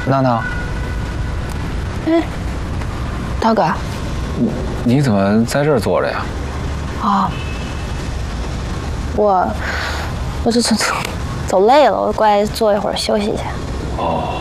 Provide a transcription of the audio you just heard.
娜娜， 哎，大哥， 你怎么在这儿坐着呀？ 啊，我这走累了，我过来坐一会儿休息一下。 哦，